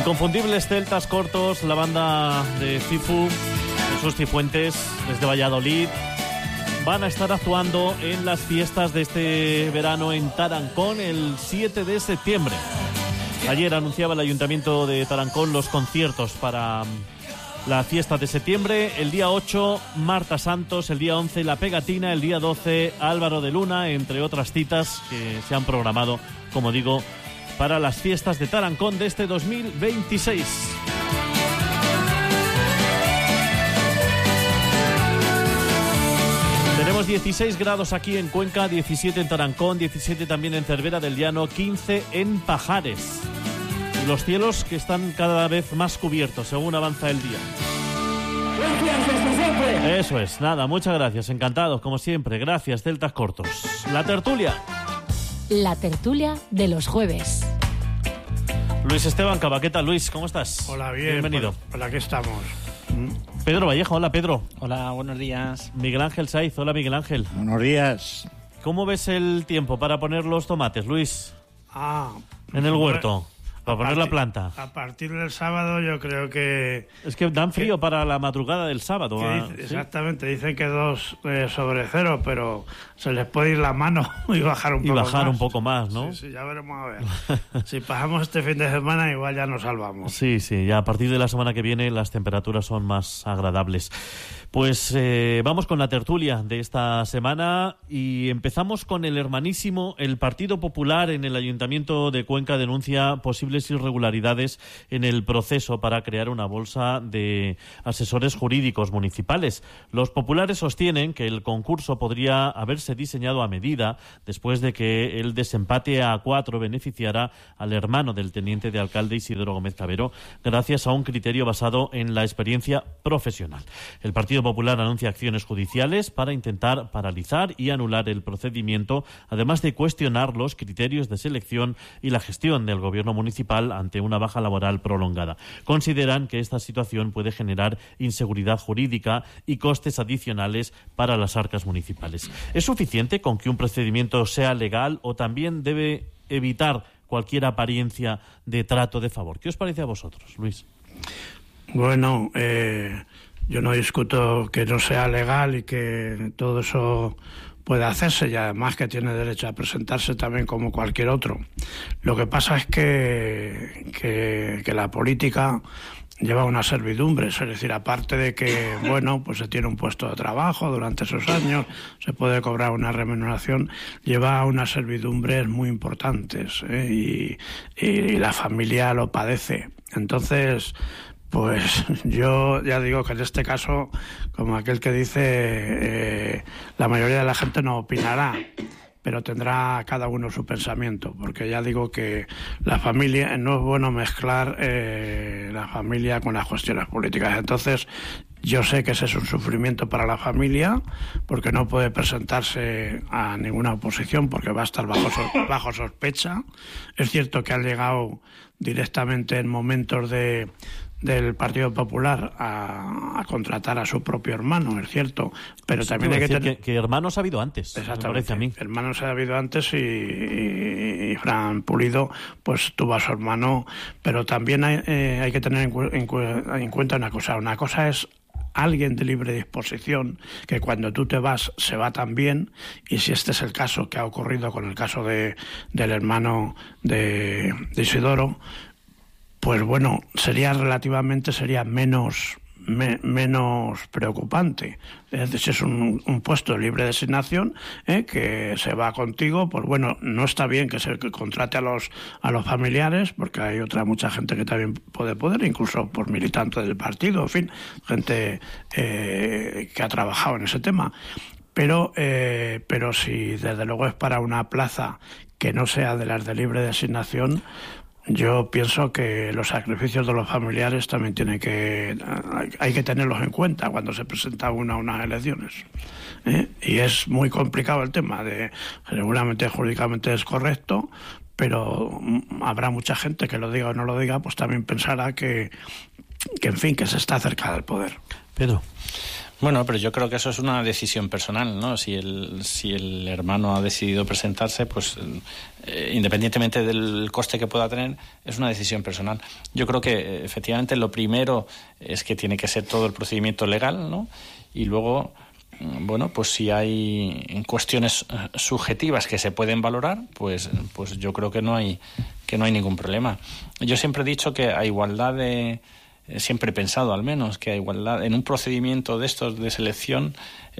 Inconfundibles celtas cortos, la banda de Cifu, Jesús Cifuentes, desde Valladolid, van a estar actuando en las fiestas de este verano en Tarancón el 7 de septiembre. Ayer anunciaba el Ayuntamiento de Tarancón los conciertos para la fiesta de septiembre. El día 8, Marta Santos. El día 11, La Pegatina. El día 12, Álvaro de Luna, entre otras citas que se han programado, como digo, para las fiestas de Tarancón de este 2026. Tenemos 16 grados aquí en Cuenca, 17 en Tarancón, 17 también en Cervera del Llano, 15 en Pajares. Y los cielos que están cada vez más cubiertos según avanza el día. Eso es, nada, muchas gracias, encantados como siempre. Gracias, celtas cortos. La tertulia. La tertulia de los jueves. Luis Esteban Cava, ¿qué tal, Luis? ¿Cómo estás? Hola, bien. Bienvenido. Pues aquí estamos. Pedro Vallejo, hola Pedro. Hola, buenos días. Miguel Ángel Saiz, hola Miguel Ángel. Buenos días. ¿Cómo ves el tiempo para poner los tomates, Luis? En el huerto, para poner la planta. A partir del sábado yo creo que... Es que dan frío para la madrugada del sábado. ¿Sí? Exactamente, dicen que 2 sobre 0, pero se les puede ir la mano y bajar un poco más. Y bajar un poco más, ¿no? Sí, ya veremos a ver. Si pasamos este fin de semana igual ya nos salvamos. Sí, ya a partir de la semana que viene las temperaturas son más agradables. Pues vamos con la tertulia de esta semana y empezamos con el hermanísimo. El Partido Popular en el Ayuntamiento de Cuenca denuncia posibles irregularidades en el proceso para crear una bolsa de asesores jurídicos municipales. Los populares sostienen que el concurso podría haberse diseñado a medida después de que el desempate a 4 beneficiara al hermano del teniente de alcalde Isidoro Gómez Cabero gracias a un criterio basado en la experiencia profesional. El Partido Popular anuncia acciones judiciales para intentar paralizar y anular el procedimiento, además de cuestionar los criterios de selección y la gestión del gobierno municipal ante una baja laboral prolongada. Consideran que esta situación puede generar inseguridad jurídica y costes adicionales para las arcas municipales. ¿Es suficiente con que un procedimiento sea legal o también debe evitar cualquier apariencia de trato de favor? ¿Qué os parece a vosotros, Luis? Bueno, yo no discuto que no sea legal y que todo eso pueda hacerse, y además que tiene derecho a presentarse también como cualquier otro. Lo que pasa es que la política lleva una servidumbre, es decir, aparte de que, bueno, pues se tiene un puesto de trabajo durante esos años, se puede cobrar una remuneración, lleva unas servidumbres muy importantes, y la familia lo padece. Entonces, pues yo ya digo que en este caso, como aquel que dice, la mayoría de la gente no opinará, pero tendrá cada uno su pensamiento, porque ya digo que la familia, no es bueno mezclar la familia con las cuestiones políticas. Entonces, yo sé que ese es un sufrimiento para la familia, porque no puede presentarse a ninguna oposición, porque va a estar bajo sospecha. Es cierto que han llegado directamente en momentos del Partido Popular a contratar a su propio hermano, es cierto, pero sí, también hay que tener... que hermanos ha habido antes, me parece a mí. Hermanos ha habido antes y Fran Pulido pues tuvo a su hermano, pero también hay que tener en cuenta una cosa. Una cosa es alguien de libre disposición, que cuando tú te vas se va también, y si este es el caso que ha ocurrido con el caso del hermano de Isidoro, pues bueno, sería menos preocupante. Es decir, si es un puesto de libre designación que se va contigo, pues bueno, no está bien que se contrate a los familiares, porque hay mucha gente que también puede poder, incluso por militantes del partido, en fin, gente que ha trabajado en ese tema. Pero si desde luego es para una plaza que no sea de las de libre designación, yo pienso que los sacrificios de los familiares también hay que tenerlos en cuenta cuando se presenta unas elecciones. Y es muy complicado el tema, seguramente jurídicamente es correcto, pero habrá mucha gente que lo diga o no lo diga, pues también pensará que en fin, que se está cerca del poder. Pedro. Bueno, pero yo creo que eso es una decisión personal, ¿no? Si el hermano ha decidido presentarse, pues independientemente del coste que pueda tener, es una decisión personal. Yo creo que efectivamente lo primero es que tiene que ser todo el procedimiento legal, ¿no? Y luego, bueno, pues si hay cuestiones subjetivas que se pueden valorar, pues yo creo que no hay ningún problema. Yo siempre he dicho que a igualdad de... Siempre he pensado, al menos, que a igualdad en un procedimiento de estos de selección,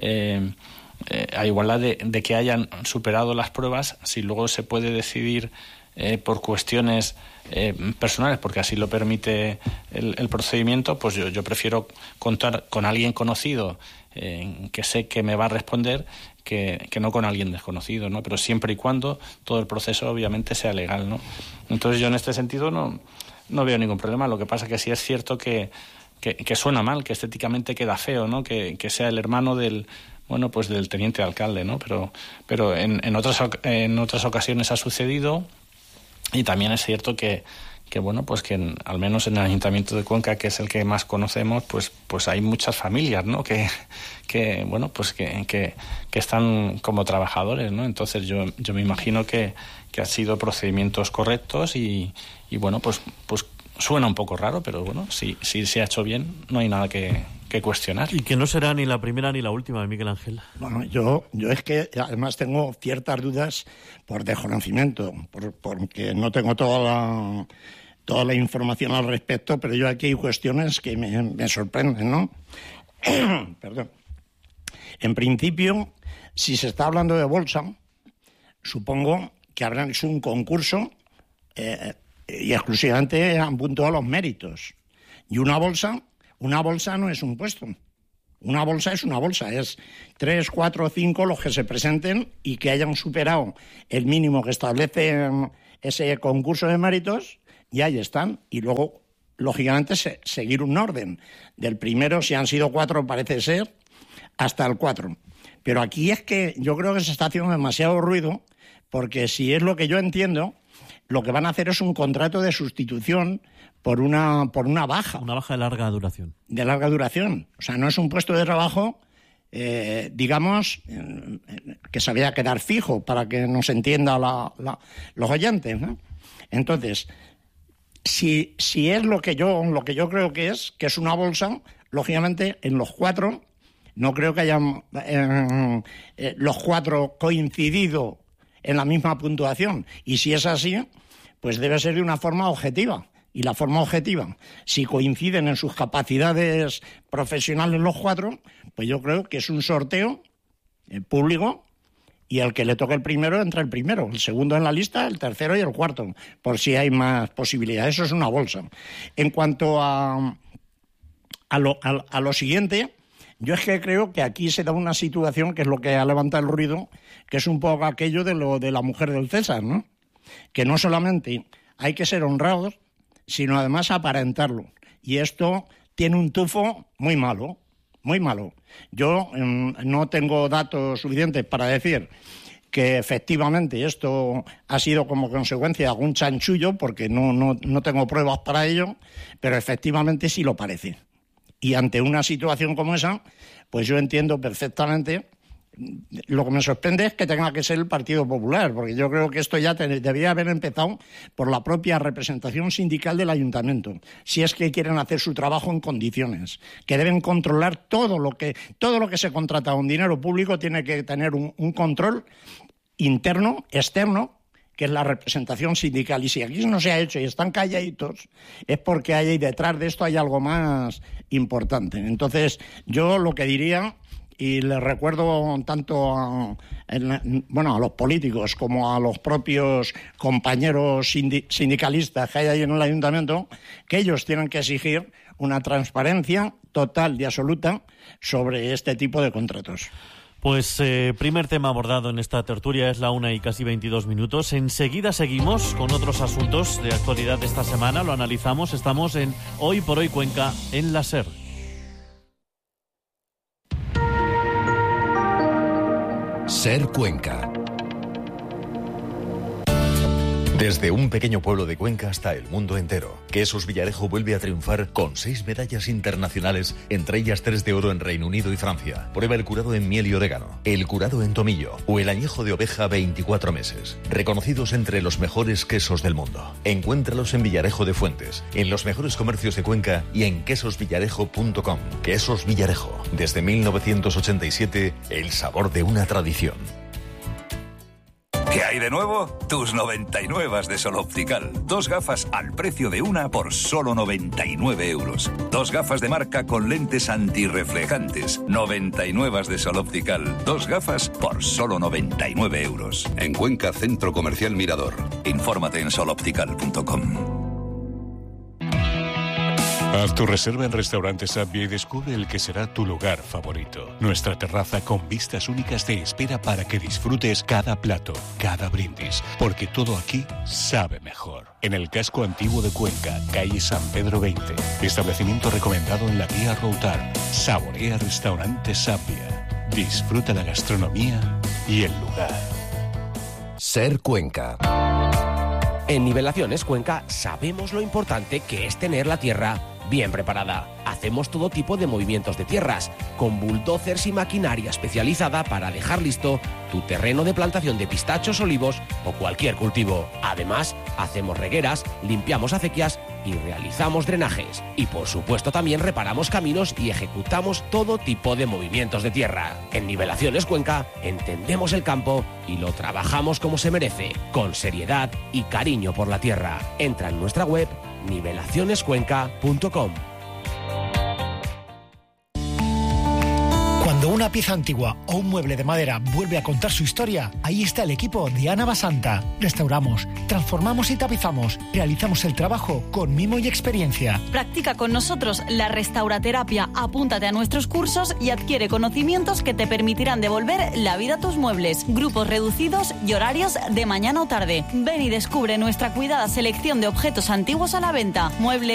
a igualdad de que hayan superado las pruebas, si luego se puede decidir por cuestiones personales, porque así lo permite el procedimiento, pues yo prefiero contar con alguien conocido que sé que me va a responder que no con alguien desconocido, ¿no? Pero siempre y cuando todo el proceso obviamente sea legal, ¿no? Entonces yo en este sentido no veo ningún problema. Lo que pasa es que sí es cierto que suena mal, que estéticamente queda feo, ¿no? Que sea el hermano del teniente alcalde, ¿no? Pero en otras ocasiones ha sucedido, y también es cierto que bueno, pues que al menos en el Ayuntamiento de Cuenca, que es el que más conocemos, pues hay muchas familias, ¿no? Que bueno, pues que están como trabajadores, ¿no? Entonces yo me imagino que han sido procedimientos correctos y bueno, pues suena un poco raro, pero bueno, si se ha hecho bien, no hay nada que cuestionar. Y que no será ni la primera ni la última, Miguel Ángel. Bueno, yo es que además tengo ciertas dudas por desconocimiento, porque no tengo toda la información al respecto, pero yo aquí hay cuestiones que me sorprenden, ¿no? Perdón. En principio, si se está hablando de bolsa, supongo que habrán hecho un concurso y exclusivamente han puntuado los méritos. Y una bolsa no es un puesto. Una bolsa es una bolsa, es 3, 4, 5 los que se presenten y que hayan superado el mínimo que establece ese concurso de méritos, y ahí están. Y luego, lógicamente, seguir un orden. Del primero, si han sido 4, parece ser, hasta el 4. Pero aquí es que yo creo que se está haciendo demasiado ruido, porque si es lo que yo entiendo, lo que van a hacer es un contrato de sustitución por una baja. Una baja de larga duración. De larga duración. O sea, no es un puesto de trabajo, digamos, que se vaya a quedar fijo, para que nos entienda los oyentes, ¿no? Entonces, si es lo que yo creo que es una bolsa, lógicamente en los 4 no creo que hayan los 4 coincidido en la misma puntuación. Y si es así, pues debe ser de una forma objetiva. Y la forma objetiva, si coinciden en sus capacidades profesionales los 4, pues yo creo que es un sorteo público, y el que le toque el primero entra el primero, el segundo en la lista, el tercero y el cuarto, por si hay más posibilidades. Eso es una bolsa. En cuanto a lo siguiente, yo es que creo que aquí se da una situación que es lo que ha levantado el ruido, que es un poco aquello de la mujer del César, ¿no? Que no solamente hay que ser honrados, sino además aparentarlo. Y esto tiene un tufo muy malo, muy malo. Yo no tengo datos suficientes para decir que efectivamente esto ha sido como consecuencia de algún chanchullo, porque no tengo pruebas para ello, pero efectivamente sí lo parece. Y ante una situación como esa, pues yo entiendo perfectamente. Lo que me sorprende es que tenga que ser el Partido Popular, porque yo creo que esto ya debería haber empezado por la propia representación sindical del Ayuntamiento, si es que quieren hacer su trabajo en condiciones, que deben controlar todo lo que se contrata con dinero público. Tiene que tener un control interno, externo, que es la representación sindical. Y si aquí no se ha hecho y están calladitos, es porque ahí detrás de esto hay algo más importante. Entonces, yo lo que diría, y les recuerdo tanto a los políticos como a los propios compañeros sindicalistas que hay ahí en el Ayuntamiento, que ellos tienen que exigir una transparencia total y absoluta sobre este tipo de contratos. Pues primer tema abordado en esta tertulia, es la 1:22. Enseguida seguimos con otros asuntos de actualidad de esta semana, lo analizamos. Estamos en Hoy por Hoy Cuenca en la SER. SER Cuenca. Desde un pequeño pueblo de Cuenca hasta el mundo entero, Quesos Villarejo vuelve a triunfar con 6 medallas internacionales, entre ellas 3 de oro en Reino Unido y Francia. Prueba el curado en miel y orégano, el curado en tomillo o el añejo de oveja 24 meses. Reconocidos entre los mejores quesos del mundo. Encuéntralos en Villarejo de Fuentes, en los mejores comercios de Cuenca y en quesosvillarejo.com. Quesos Villarejo, desde 1987, el sabor de una tradición. ¿Qué hay de nuevo? Tus 99 de Sol Optical. 2 gafas al precio de una por solo 99 euros. 2 gafas de marca con lentes antirreflejantes. 99 de Sol Optical. 2 gafas por solo 99 euros. En Cuenca, Centro Comercial Mirador. Infórmate en soloptical.com. Haz tu reserva en Restaurante Sabia y descubre el que será tu lugar favorito. Nuestra terraza con vistas únicas te espera para que disfrutes cada plato, cada brindis, porque todo aquí sabe mejor. En el casco antiguo de Cuenca, calle San Pedro 20. Establecimiento recomendado en la guía Routar. Saborea Restaurante Sabia. Disfruta la gastronomía y el lugar. Ser Cuenca. En Nivelaciones Cuenca sabemos lo importante que es tener la tierra bien preparada. Hacemos todo tipo de movimientos de tierras, con bulldozers y maquinaria especializada para dejar listo tu terreno de plantación de pistachos, olivos o cualquier cultivo. Además, hacemos regueras, limpiamos acequias y realizamos drenajes. Y por supuesto también reparamos caminos y ejecutamos todo tipo de movimientos de tierra. En Nivelaciones Cuenca entendemos el campo y lo trabajamos como se merece, con seriedad y cariño por la tierra. Entra en nuestra web nivelacionescuenca.com. Cuando una pieza antigua o un mueble de madera vuelve a contar su historia, ahí está el equipo de Ana Basanta. Restauramos, transformamos y tapizamos. Realizamos el trabajo con mimo y experiencia. Practica con nosotros la restauraterapia, apúntate a nuestros cursos y adquiere conocimientos que te permitirán devolver la vida a tus muebles. Grupos reducidos y horarios de mañana o tarde. Ven y descubre nuestra cuidada selección de objetos antiguos a la venta. Muebles